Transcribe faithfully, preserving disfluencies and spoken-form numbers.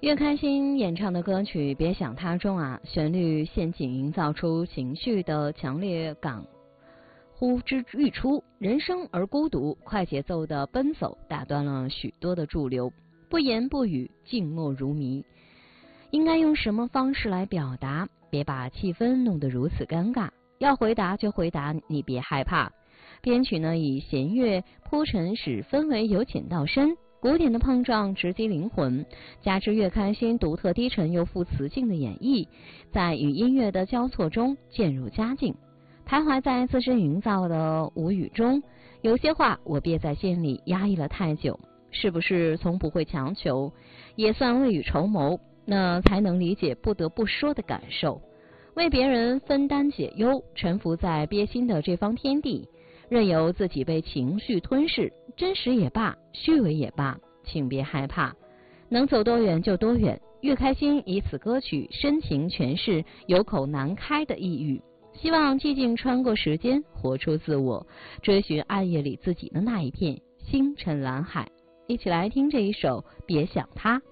越开心演唱的歌曲《别想他》中啊，旋律陷阱营造出情绪的强烈感呼之欲出，人生而孤独，快节奏的奔走打断了许多的驻留，不言不语，静默如谜。应该用什么方式来表达？别把气氛弄得如此尴尬，要回答就回答，你别害怕。编曲呢以弦乐铺陈，使氛围由浅到深，古典的碰撞直击灵魂，加之越开心独特低沉又富磁性的演绎，在与音乐的交错中渐入佳境。徘徊在自身营造的无语中，有些话我憋在心里压抑了太久，是不是从不会强求，也算未雨绸缪，那才能理解不得不说的感受。为别人分担解忧，沉浮在憋心的这方天地，任由自己被情绪吞噬，真实也罢，虚伪也罢，请别害怕，能走多远就多远。越开心以此歌曲深情诠释有口难开的抑郁，希望寂静穿过时间，活出自我，追寻暗夜里自己的那一片星辰蓝海。一起来听这一首《别想他》。